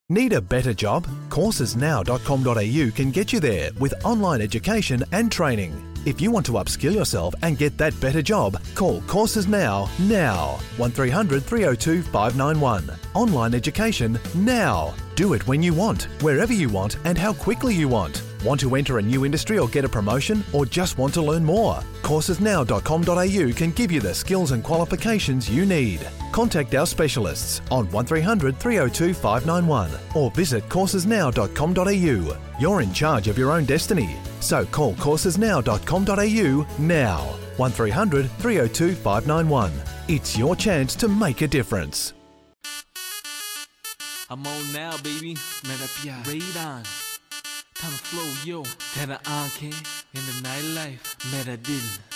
Need a better job? Coursesnow.com.au can get you there with online education and training. If you want to upskill yourself and get that better job, call Courses Now. 1300 302 591. Online education now. Do it when you want, wherever you want and how quickly you want. Want to enter a new industry or get a promotion, or just want to learn more? Coursesnow.com.au can give you the skills and qualifications you need. Contact our specialists on 1300 302 591 or visit coursesnow.com.au. You're in charge of your own destiny. So call coursesnow.com.au now. 1300 302 591. It's your chance to make a difference. I'm on now, baby. Raid on. Time to flow, yo. That I can in the nightlife. Meta didn't.